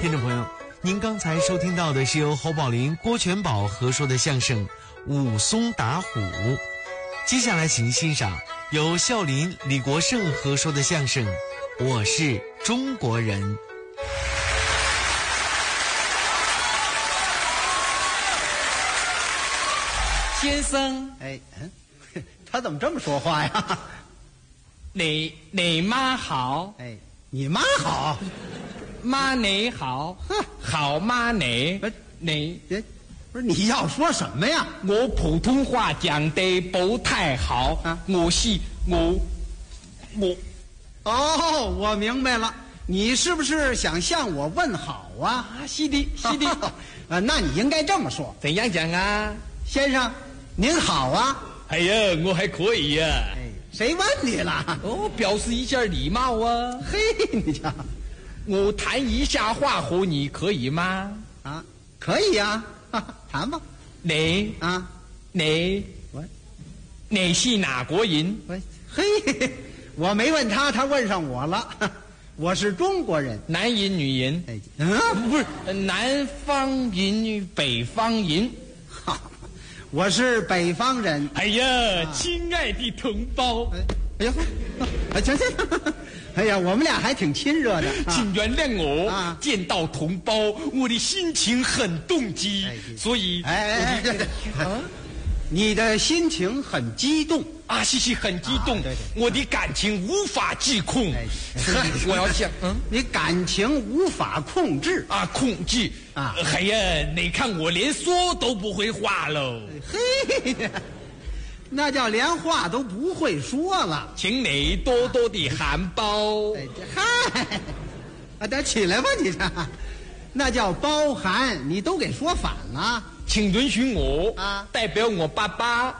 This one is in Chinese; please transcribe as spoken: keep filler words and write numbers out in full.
听众朋友，您刚才收听到的是由侯宝林、郭全宝合说的相声《武松打虎》。接下来请欣赏由孝林、李国盛合说的相声《我是中国人》。 先生， 哎，嗯，他怎么这么说话呀？ 你你妈好， 哎，你妈好， 妈你好，好妈你你， 不是你要说什么呀？ 我普通话讲得不太好啊，我是我我， 哦，我明白了，你是不是想向我问好啊？ 啊，是的，是的， 啊，那你应该这么说， 怎样讲啊？ 先生，您好啊。 哎呀，我还可以呀、啊。 哎，谁问你了？ 哦，表示一下礼貌啊。 嘿，你瞧， 我谈一下话和你可以吗？ 啊，可以呀、啊，谈吧。 你啊， 你我， 你是哪国人？ 我，嘿，我没问他，他问上我了。我是中国人， 男人女人？ 哎，嗯， 不是，南方人北方人。 好，我是北方人。 哎呀，啊、亲爱的同胞！ 哎，哎呀，哎，行行，哎呀，我们俩还挺亲热的。 啊、请原谅我， 啊、 见到同胞，我的心情很动激，哎、所以， 哎哎哎，啊，你的心情很激动啊，是是很激动，啊、对对，我的感情无法自控。 哎， 我要想，嗯， 你感情无法控制啊，控制啊，哎呀，你看我连说都不会话喽。 嘿，那叫连话都不会说了。 请你多多的含苞。 哎，嗨，啊，得起来吧你这，那叫包含，你都给说反了。 请允许我啊， 代表我爸爸